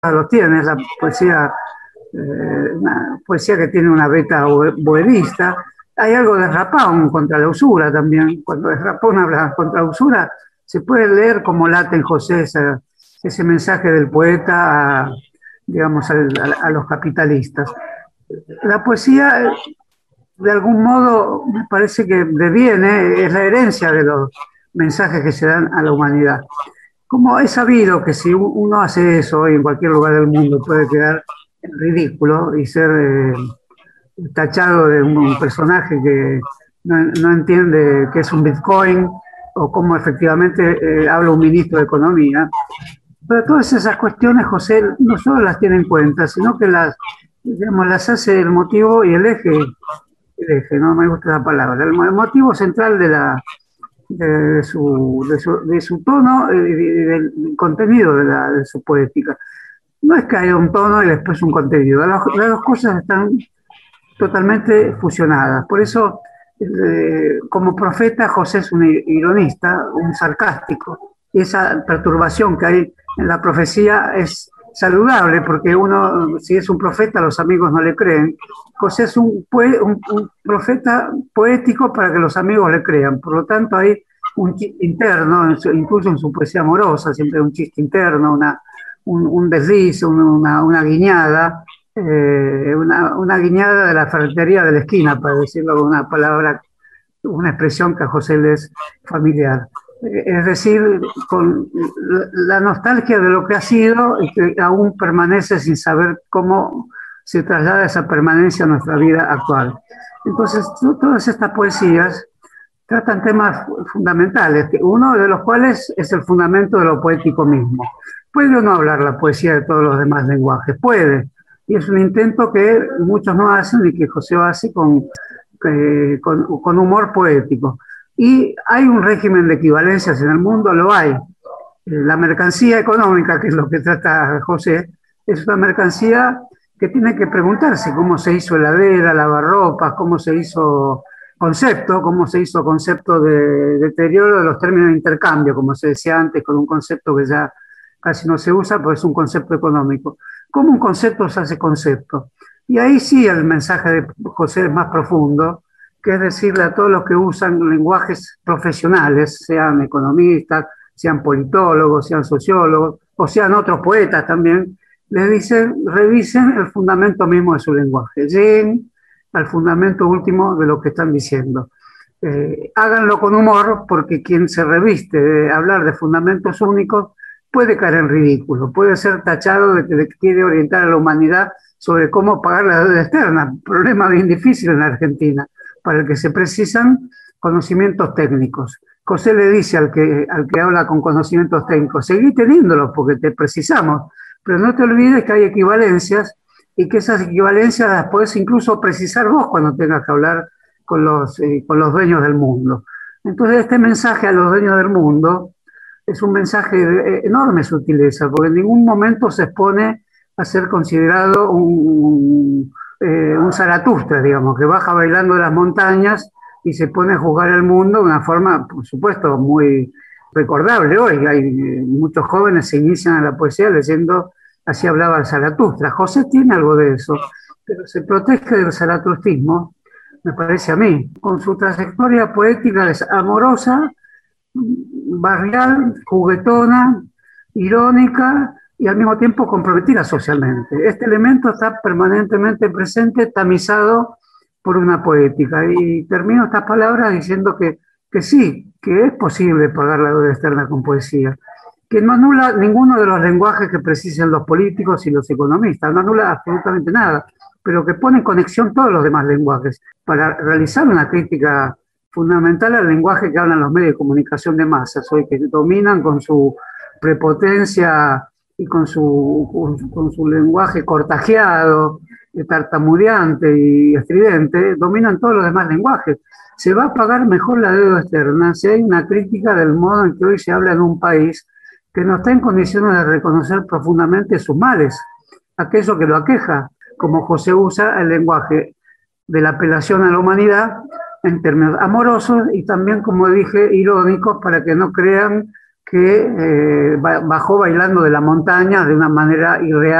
los tiene, es la poesía, una poesía que tiene una beta boerista. Hay algo de Rapón contra la usura también. Cuando de Rapón habla contra la usura, se puede leer como late en José ese mensaje del poeta a, digamos, a los capitalistas. La poesía, de algún modo, me parece que deviene, es la herencia de los mensajes que se dan a la humanidad. Como es sabido que si uno hace eso hoy en cualquier lugar del mundo puede quedar en ridículo y ser tachado de un personaje que no entiende qué es un Bitcoin o cómo efectivamente habla un ministro de Economía. Pero todas esas cuestiones, José, no solo las tiene en cuenta, sino que digamos, las hace el motivo y el eje, no me gusta la palabra, el motivo central de su tono y del contenido de su poética. No es que haya un tono y después un contenido, las dos cosas están totalmente fusionadas. Por eso, como profeta, José es un ironista, un sarcástico, y esa perturbación que hay en la profecía es saludable, porque uno, si es un profeta, los amigos no le creen. José es un profeta poético para que los amigos le crean. Por lo tanto, hay un chiste interno, incluso en su poesía amorosa, siempre hay un chiste interno, un desliz, una guiñada, una guiñada de la ferretería de la esquina, para decirlo con una palabra, una expresión que a José le es familiar. Es decir, con la nostalgia de lo que ha sido y que aún permanece sin saber cómo se traslada esa permanencia a nuestra vida actual. Entonces, todas estas poesías tratan temas fundamentales, uno de los cuales es el fundamento de lo poético mismo. ¿Puede o no hablar la poesía de todos los demás lenguajes? Puede, y es un intento que muchos no hacen y que José hace con humor poético. Y hay un régimen de equivalencias en el mundo, lo hay. La mercancía económica, que es lo que trata José, es una mercancía que tiene que preguntarse cómo se hizo heladera, lavarropas, cómo se hizo concepto de deterioro de los términos de intercambio, como se decía antes, con un concepto que ya casi no se usa, pues es un concepto económico. ¿Cómo un concepto se hace concepto? Y ahí sí el mensaje de José es más profundo, que es decirle a todos los que usan lenguajes profesionales, sean economistas, sean politólogos, sean sociólogos, o sean otros poetas también, les dicen, revisen el fundamento mismo de su lenguaje, lleguen al fundamento último de lo que están diciendo. Háganlo con humor, porque quien se reviste de hablar de fundamentos únicos puede caer en ridículo, puede ser tachado de que quiere orientar a la humanidad sobre cómo pagar la deuda externa, problema bien difícil en la Argentina, para el que se precisan conocimientos técnicos. José le dice al que habla con conocimientos técnicos, seguí teniéndolos porque te precisamos, pero no te olvides que hay equivalencias y que esas equivalencias las puedes incluso precisar vos cuando tengas que hablar con los dueños del mundo. Entonces este mensaje a los dueños del mundo es un mensaje de enorme sutileza, porque en ningún momento se expone a ser considerado un Zaratustra, digamos, que baja bailando de las montañas y se pone a juzgar el mundo de una forma, por supuesto, muy recordable hoy. Hay muchos jóvenes se inician a la poesía leyendo Así hablaba el Zaratustra. José tiene algo de eso, pero se protege del zaratustismo, me parece a mí, con su trayectoria poética amorosa, barrial, juguetona, irónica y al mismo tiempo comprometida socialmente. Este elemento está permanentemente presente, tamizado por una poética. Y termino estas palabras diciendo que sí, que es posible pagar la deuda externa con poesía, que no anula ninguno de los lenguajes que precisen los políticos y los economistas, no anula absolutamente nada, pero que pone en conexión todos los demás lenguajes para realizar una crítica fundamental al lenguaje que hablan los medios de comunicación de masas hoy, que dominan con su prepotencia y con su lenguaje cortajeado, tartamudeante y estridente, dominan todos los demás lenguajes. Se va a pagar mejor la deuda externa si hay una crítica del modo en que hoy se habla en un país que no está en condiciones de reconocer profundamente sus males, aquello que lo aqueja, como José usa el lenguaje de la apelación a la humanidad en términos amorosos y también, como dije, irónicos, para que no crean que bajó bailando de la montaña de una manera irreal